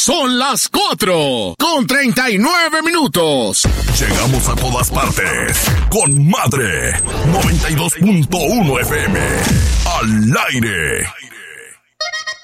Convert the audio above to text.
Son las 4:39. Llegamos a todas partes con Madre 92.1 FM. Al aire.